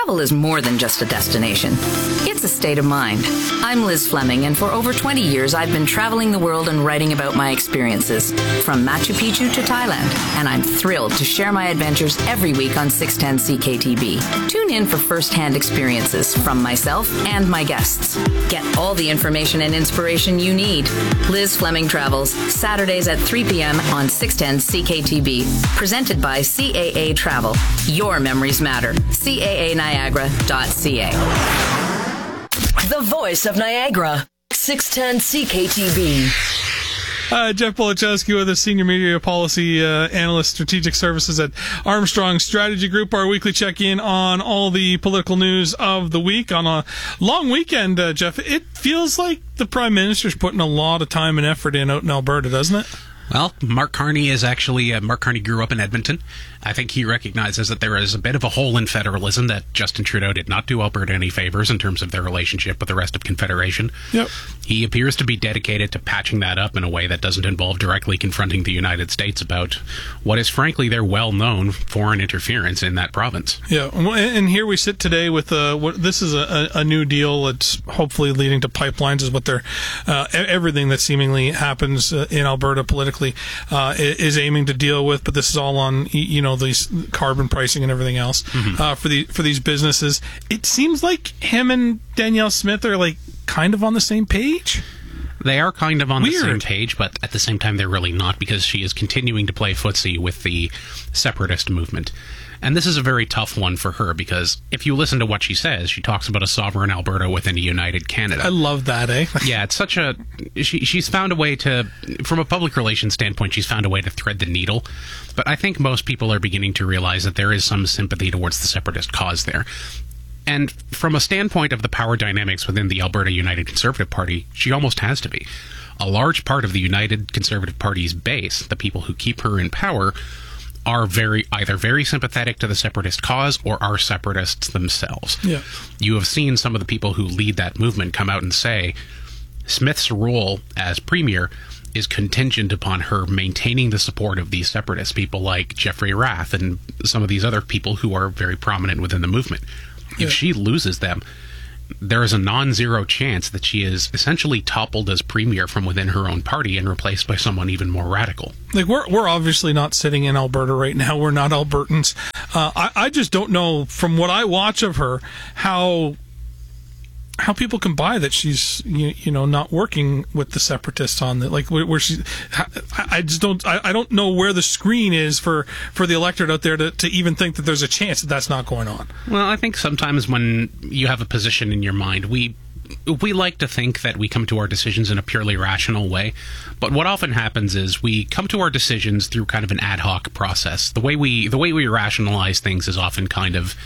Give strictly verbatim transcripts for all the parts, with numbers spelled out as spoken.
Travel is more than just a destination. It's a state of mind. I'm Liz Fleming, and for over twenty years, I've been traveling the world and writing about my experiences, from Machu Picchu to Thailand, and I'm thrilled to share my adventures every week on six ten C K T B. Tune in for first-hand experiences from myself and my guests. Get all the information and inspiration you need. Liz Fleming Travels, Saturdays at three p.m. on six ten C K T B. Presented by C A A Travel. Your memories matter. C A A Niagara dot C A. The voice of Niagara, six ten C K T B. Uh, Jeff Polachowski with us, Senior Media Policy uh, Analyst, Strategic Services at Armstrong Strategy Group. Our weekly check-in on all the political news of the week. On a long weekend, uh, Jeff, it feels like the Prime Minister's putting a lot of time and effort in out in Alberta, doesn't it? Well, Mark Carney is actually, uh, Mark Carney grew up in Edmonton. I think he recognizes that there is a bit of a hole in federalism, that Justin Trudeau did not do Alberta any favors in terms of their relationship with the rest of Confederation. Yep. He appears to be dedicated to patching that up in a way that doesn't involve directly confronting the United States about what is frankly their well-known foreign interference in that province. Yeah, and here we sit today with uh, what this is a, a new deal that's hopefully leading to pipelines, is what they're uh, everything that seemingly happens uh, in Alberta politically uh, is aiming to deal with. But this is all on, you know, these carbon pricing and everything else mm-hmm. uh, for the for these businesses. It seems like him and Danielle Smith are like kind of on the same page. They are kind of on Weird. the same page, but at the same time they're really not, because she is continuing to play footsie with the separatist movement. And this is a very tough one for her, because if you listen to what she says, she talks about a sovereign Alberta within a united Canada. I love that, eh? Yeah, it's such a... She, she's found a way to... From a public relations standpoint, she's found a way to thread the needle. But I think most people are beginning to realize that there is some sympathy towards the separatist cause there. And from a standpoint of the power dynamics within the Alberta United Conservative Party, she almost has to be. A large part of the United Conservative Party's base, the people who keep her in power, are very either very sympathetic to the separatist cause or are separatists themselves. Yeah. You have seen some of the people who lead that movement come out and say Smith's role as premier is contingent upon her maintaining the support of these separatists, people like Jeffrey Rath and some of these other people who are very prominent within the movement. Yeah. If she loses them, there is a non-zero chance that she is essentially toppled as premier from within her own party and replaced by someone even more radical. Like, we're we're obviously not sitting in Alberta right now. We're not Albertans. Uh, I, I just don't know, from what I watch of her, how how people can buy that she's you, you know not working with the separatists on the like where, where she. I, I just don't. I, I don't know where the screen is for for the electorate out there to, to even think that there's a chance that that's not going on. Well, I think sometimes when you have a position in your mind, we we like to think that we come to our decisions in a purely rational way, but what often happens is we come to our decisions through kind of an ad hoc process. The way we the way we rationalize things is often kind of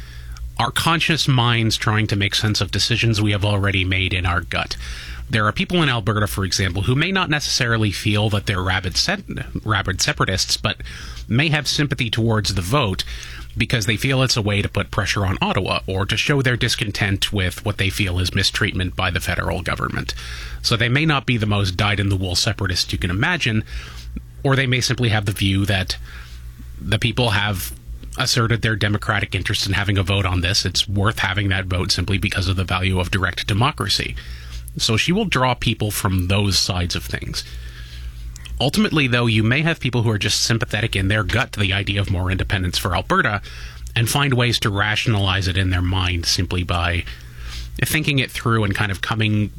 our conscious minds trying to make sense of decisions we have already made in our gut. There are people in Alberta, for example, who may not necessarily feel that they're rabid, se- rabid separatists, but may have sympathy towards the vote because they feel it's a way to put pressure on Ottawa or to show their discontent with what they feel is mistreatment by the federal government. So they may not be the most dyed-in-the-wool separatists you can imagine, or they may simply have the view that the people have asserted their democratic interest in having a vote on this. It's worth having that vote simply because of the value of direct democracy. So she will draw people from those sides of things. Ultimately, though, you may have people who are just sympathetic in their gut to the idea of more independence for Alberta and find ways to rationalize it in their mind simply by thinking it through and kind of coming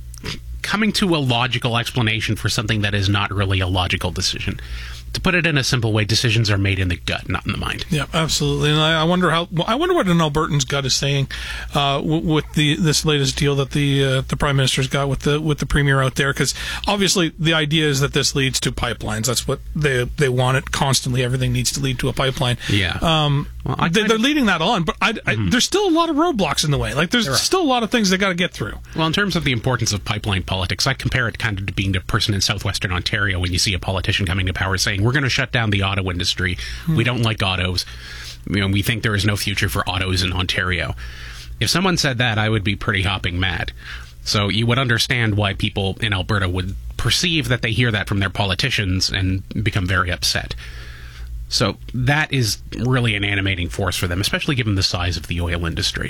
coming to a logical explanation for something that is not really a logical decision. To put it in a simple way, decisions are made in the gut, not in the mind. Yeah, absolutely. And I, I wonder how. I wonder what an Albertan's gut is saying uh, w- with the this latest deal that the uh, the Prime Minister's got with the with the Premier out there. Because obviously the idea is that this leads to pipelines. That's what they they want it constantly. Everything needs to lead to a pipeline. Yeah. Um, well, they, they're leading that on, but I, I, mm-hmm. there's still a lot of roadblocks in the way. Like there's still a lot of things they got to get through. Well, in terms of the importance of pipeline politics, I compare it kind of to being the person in southwestern Ontario when you see a politician coming to power saying, we're going to shut down the auto industry. Hmm. We don't like autos. You know, we think there is no future for autos in Ontario. If someone said that, I would be pretty hopping mad. So you would understand why people in Alberta would perceive that they hear that from their politicians and become very upset. So that is really an animating force for them, especially given the size of the oil industry.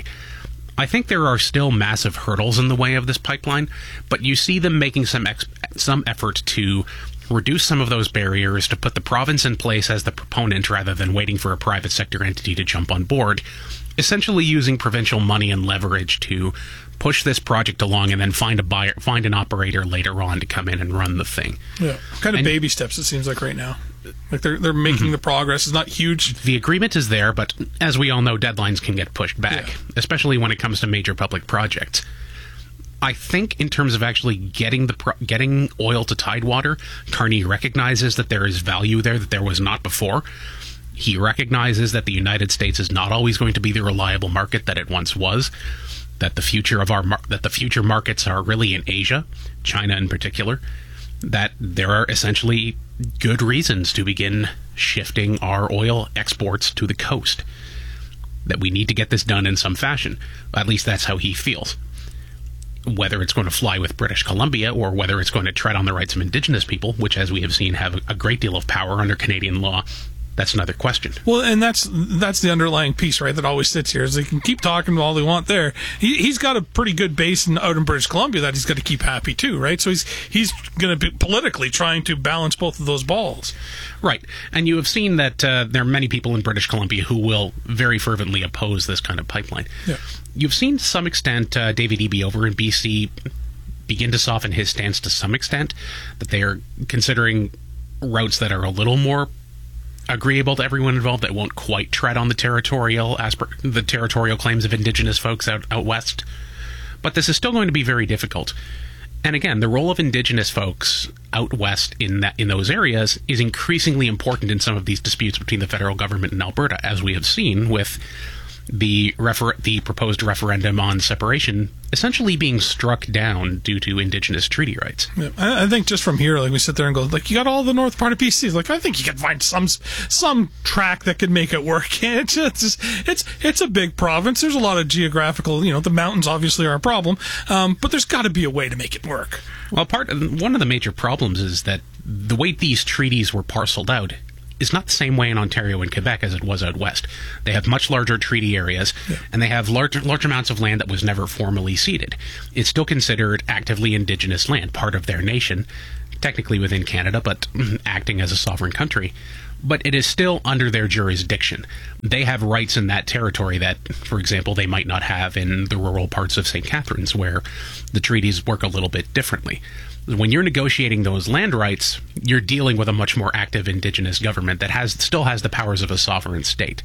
I think there are still massive hurdles in the way of this pipeline, but you see them making some ex- some effort to reduce some of those barriers, to put the province in place as the proponent rather than waiting for a private sector entity to jump on board, essentially using provincial money and leverage to push this project along and then find a buyer, find an operator later on to come in and run the thing. Yeah, kind of and, baby steps, it seems like right now. Like they're they're making mm-hmm. the progress. It's not huge. The agreement is there, but as we all know, deadlines can get pushed back, yeah. especially when it comes to major public projects. I think in terms of actually getting the pro- getting oil to Tidewater, Carney recognizes that there is value there that there was not before. He recognizes that the United States is not always going to be the reliable market that it once was. That the future of our mar- that the future markets are really in Asia, China in particular. That there are essentially good reasons to begin shifting our oil exports to the coast. That we need to get this done in some fashion. At least that's how he feels. Whether it's going to fly with British Columbia or whether it's going to tread on the rights of Indigenous people, which, as we have seen, have a great deal of power under Canadian law, that's another question. Well, and that's that's the underlying piece, right, that always sits here, is they can keep talking all they want there. He, he's got a pretty good base in, out in British Columbia that he's got to keep happy too, right? So he's he's going to be politically trying to balance both of those balls. Right. And you have seen that uh, there are many people in British Columbia who will very fervently oppose this kind of pipeline. Yeah. You've seen to some extent uh, David Eby over in B C begin to soften his stance to some extent, that they are considering routes that are a little more agreeable to everyone involved, that won't quite tread on the territorial aspect, the territorial claims of Indigenous folks out, out west. But this is still going to be very difficult. And again, the role of Indigenous folks out west in that in those areas is increasingly important in some of these disputes between the federal government and Alberta, as we have seen with the refer- the proposed referendum on separation essentially being struck down due to Indigenous treaty rights. Yeah, I, I think just from here, like we sit there and go, like, you got all the north part of B C. Like, I think you could find some some track that could make it work. It's just, it's it's a big province. There's a lot of geographical, you know, the mountains obviously are a problem, um, but there's got to be a way to make it work. Well, part of, one of the major problems is that the way these treaties were parceled out is not the same way in Ontario and Quebec as it was out west. They have much larger treaty areas, yeah. and they have large, large amounts of land that was never formally ceded. It's still considered actively Indigenous land, part of their nation, technically within Canada, but acting as a sovereign country. But it is still under their jurisdiction. They have rights in that territory that, for example, they might not have in the rural parts of Saint Catharines, where the treaties work a little bit differently. When you're negotiating those land rights, you're dealing with a much more active Indigenous government that has still has the powers of a sovereign state.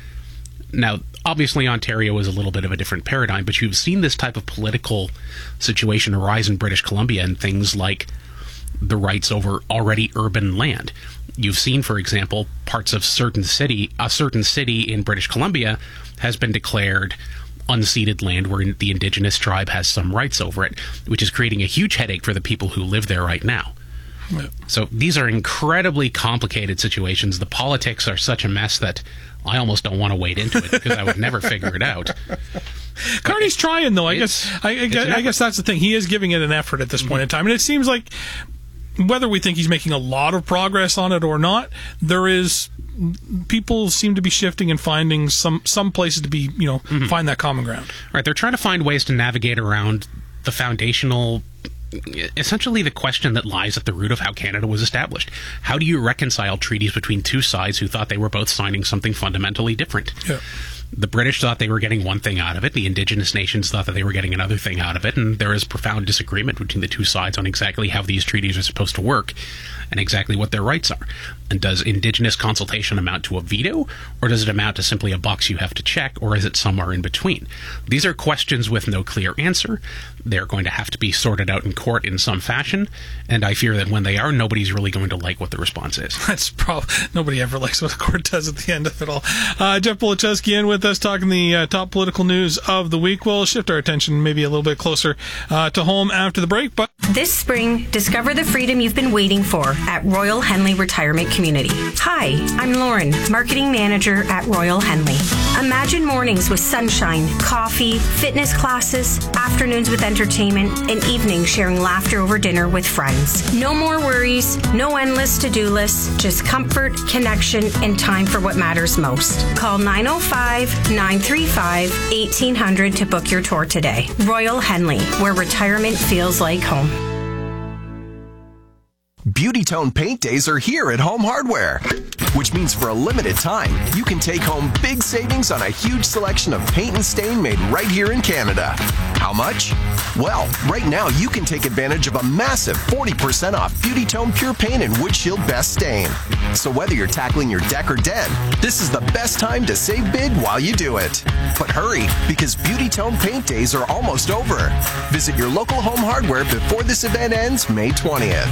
Now, obviously, Ontario is a little bit of a different paradigm, but you've seen this type of political situation arise in British Columbia and things like the rights over already urban land. You've seen, for example, parts of certain city, a certain city in British Columbia has been declared unceded land where the Indigenous tribe has some rights over it, which is creating a huge headache for the people who live there right now. Yeah. So these are incredibly complicated situations. The politics are such a mess that I almost don't want to wade into it because I would never figure it out. Carney's trying, though. I guess I, I, guess, I guess that's the thing. He is giving it an effort at this point in time. And it seems like, whether we think he's making a lot of progress on it or not, there is... people seem to be shifting and finding some, some places to be, you know, mm-hmm. find that common ground. Right. They're trying to find ways to navigate around the foundational, essentially the question that lies at the root of how Canada was established. How do you reconcile treaties between two sides who thought they were both signing something fundamentally different? Yeah. The British thought they were getting one thing out of it. The Indigenous nations thought that they were getting another thing out of it. And there is profound disagreement between the two sides on exactly how these treaties are supposed to work and exactly what their rights are. And does Indigenous consultation amount to a veto, or does it amount to simply a box you have to check, or is it somewhere in between? These are questions with no clear answer. They're going to have to be sorted out in court in some fashion, and I fear that when they are, nobody's really going to like what the response is. That's probably nobody ever likes what the court does at the end of it all. Uh, Jeff Polaczewski in with us, talking the uh, top political news of the week. We'll shift our attention maybe a little bit closer uh, to home after the break. But this spring, discover the freedom you've been waiting for at Royal Henley Retirement Community. Hi, I'm Lauren, Marketing Manager at Royal Henley. Imagine mornings with sunshine, coffee, fitness classes, afternoons with entertainment, and evenings sharing laughter over dinner with friends. No more worries, no endless to-do lists, just comfort, connection, and time for what matters most. Call nine oh five, nine three five, eighteen hundred to book your tour today. Royal Henley, where retirement feels like home. Beauty Tone Paint Days are here at Home Hardware, which means for a limited time, you can take home big savings on a huge selection of paint and stain made right here in Canada. How much? Well, right now you can take advantage of a massive forty percent off Beauty Tone Pure Paint and Windshield Best Stain. So whether you're tackling your deck or den, this is the best time to save big while you do it. But hurry, because Beauty Tone Paint Days are almost over. Visit your local Home Hardware before this event ends May twentieth.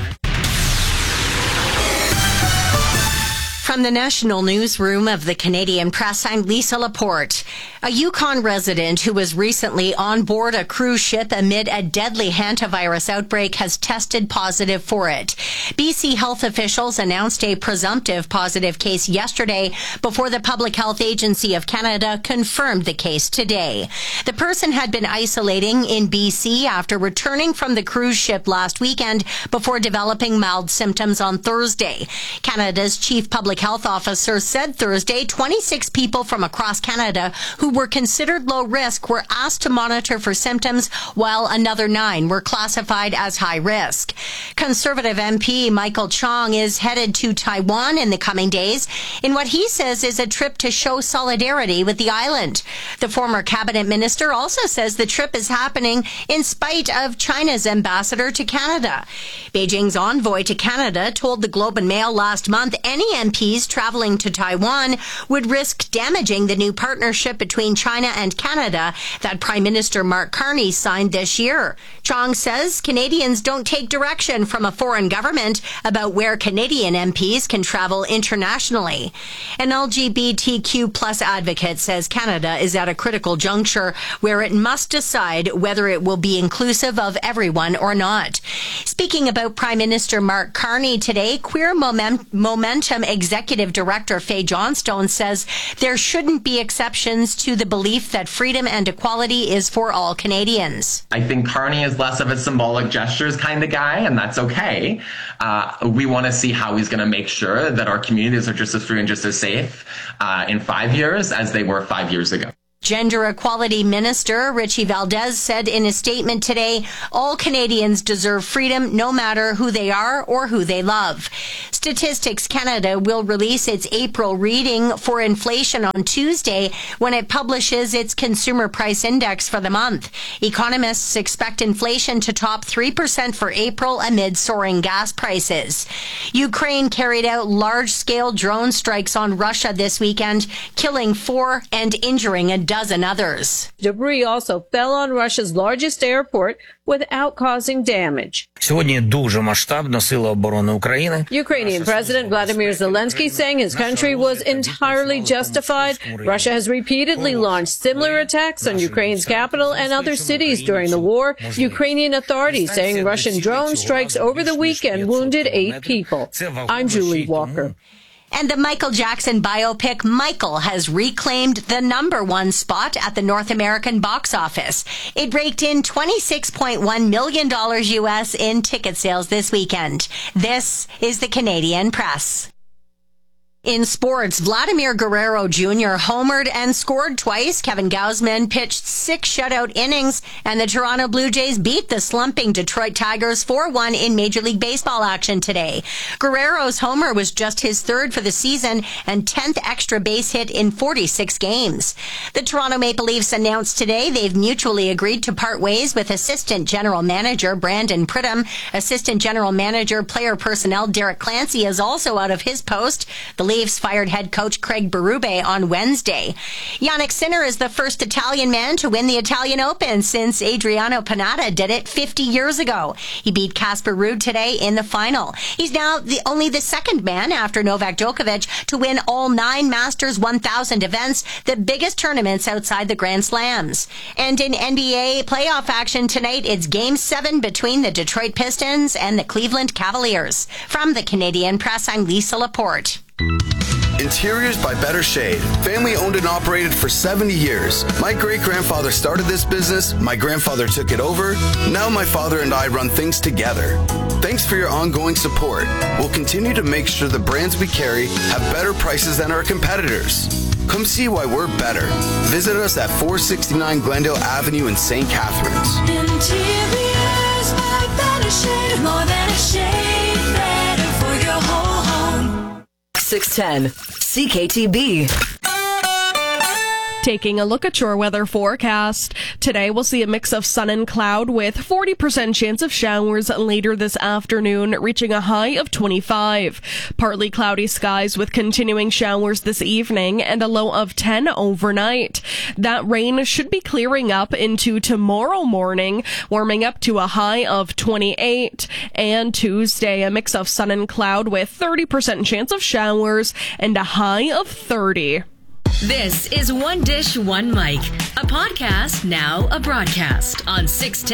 From the National Newsroom of the Canadian Press, I'm Lisa Laporte. A Yukon resident who was recently on board a cruise ship amid a deadly hantavirus outbreak has tested positive for it. B C health officials announced a presumptive positive case yesterday before the Public Health Agency of Canada confirmed the case today. The person had been isolating in B C after returning from the cruise ship last weekend before developing mild symptoms on Thursday. Canada's chief public health officer said Thursday twenty-six people from across Canada who were considered low risk were asked to monitor for symptoms, while another nine were classified as high risk. Conservative M P Michael Chong is headed to Taiwan in the coming days in what he says is a trip to show solidarity with the island. The former cabinet minister also says the trip is happening in spite of China's ambassador to Canada. Beijing's envoy to Canada told the Globe and Mail last month any M Ps traveling to Taiwan would risk damaging the new partnership between China and Canada that Prime Minister Mark Carney signed this year. Chong says Canadians don't take direction from a foreign government about where Canadian M Ps can travel internationally. An L G B T Q plus advocate says Canada is at a critical juncture where it must decide whether it will be inclusive of everyone or not. Speaking about Prime Minister Mark Carney today, Queer Moment- Momentum Executive Director Faye Johnstone says there shouldn't be exceptions to the belief that freedom and equality is for all Canadians. I think Carney is less of a symbolic gestures kind of guy, and that's okay. Uh, we want to see how he's going to make sure that our communities are just as free and just as safe uh, in five years as they were five years ago. Gender Equality Minister Richie Valdez said in a statement today, all Canadians deserve freedom no matter who they are or who they love. Statistics Canada will release its April reading for inflation on Tuesday when it publishes its consumer price index for the month. Economists expect inflation to top three percent for April amid soaring gas prices. Ukraine carried out large-scale drone strikes on Russia this weekend, killing four and injuring a dozen others. Debris also fell on Russia's largest airport without causing damage. Ukrainian President Vladimir Zelensky saying his country was entirely justified. Russia has repeatedly launched similar attacks on Ukraine's capital and other cities during the war. Ukrainian authorities saying Russian drone strikes over the weekend wounded eight people. I'm Julie Walker. And the Michael Jackson biopic Michael has reclaimed the number one spot at the North American box office. It raked in twenty-six point one million dollars U S in ticket sales this weekend. This is the Canadian Press. In sports, Vladimir Guerrero Junior homered and scored twice. Kevin Gausman pitched six shutout innings, and the Toronto Blue Jays beat the slumping Detroit Tigers four one in Major League Baseball action today. Guerrero's homer was just his third for the season and tenth extra base hit in forty-six games. The Toronto Maple Leafs announced today they've mutually agreed to part ways with Assistant General Manager Brandon Pridham. Assistant General Manager Player Personnel Derek Clancy is also out of his post. The Leafs fired head coach Craig Berube on Wednesday. Jannik Sinner is the first Italian man to win the Italian Open since Adriano Panatta did it fifty years ago. He beat Casper Ruud today in the final. He's now the only the second man after Novak Djokovic to win all nine Masters one thousand events, the biggest tournaments outside the Grand Slams. And in N B A playoff action tonight, it's Game seven between the Detroit Pistons and the Cleveland Cavaliers. From the Canadian Press, I'm Lisa Laporte. Interiors by Better Shade. Family owned and operated for seventy years. My great-grandfather started this business, my grandfather took it over, now my father and I run things together. Thanks for your ongoing support. We'll continue to make sure the brands we carry have better prices than our competitors. Come see why we're better. Visit us at four sixty-nine Glendale Avenue in Saint Catharines. Interiors by Better Shade. More than a shade, better for your whole home. six ten C K T B. Taking a look at your weather forecast. Today we'll see a mix of sun and cloud with forty percent chance of showers later this afternoon, reaching a high of twenty-five. Partly cloudy skies with continuing showers this evening and a low of ten overnight. That rain should be clearing up into tomorrow morning, warming up to a high of twenty-eight. And Tuesday, a mix of sun and cloud with thirty percent chance of showers and a high of thirty. This is One Dish, One Mic, a podcast, now a broadcast on six ten